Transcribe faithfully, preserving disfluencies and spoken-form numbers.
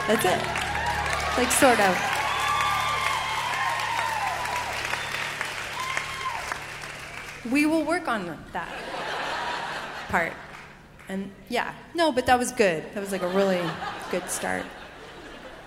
That's it. Like, sort of. We will work on that part. And yeah, no, but that was good. That was like a really good start.